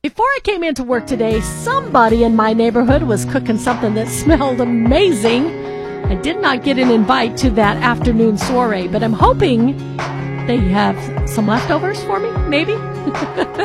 Before I came into work today, somebody in my neighborhood was cooking something that smelled amazing. I did not get an invite to that afternoon soiree, but I'm hoping they have some leftovers for me, maybe?